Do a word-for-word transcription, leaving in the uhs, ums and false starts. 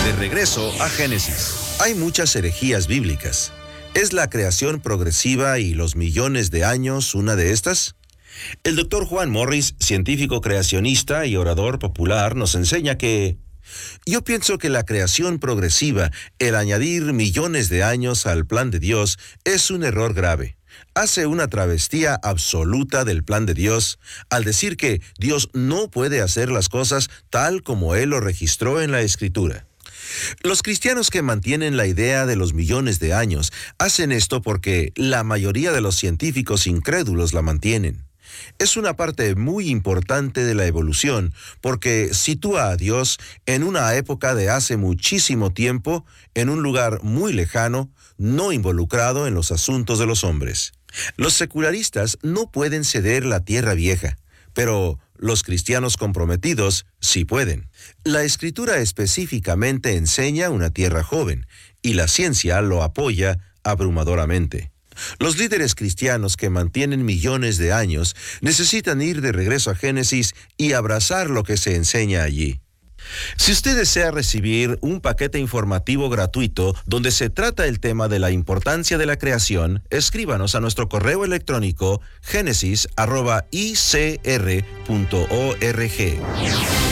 De regreso a Génesis. Hay muchas herejías bíblicas. ¿Es la creación progresiva y los millones de años una de estas? El doctor Juan Morris, científico creacionista y orador popular, nos enseña que yo pienso que la creación progresiva, el añadir millones de años al plan de Dios, es un error grave. Hace una travestía absoluta del plan de Dios al decir que Dios no puede hacer las cosas tal como Él lo registró en la Escritura. Los cristianos que mantienen la idea de los millones de años hacen esto porque la mayoría de los científicos incrédulos la mantienen. Es una parte muy importante de la evolución porque sitúa a Dios en una época de hace muchísimo tiempo, en un lugar muy lejano, no involucrado en los asuntos de los hombres. Los secularistas no pueden ceder la tierra vieja, pero los cristianos comprometidos sí pueden. La Escritura específicamente enseña una tierra joven, y la ciencia lo apoya abrumadoramente. Los líderes cristianos que mantienen millones de años necesitan ir de regreso a Génesis y abrazar lo que se enseña allí. Si usted desea recibir un paquete informativo gratuito donde se trata el tema de la importancia de la creación, escríbanos a nuestro correo electrónico génesis arroba i c r punto org.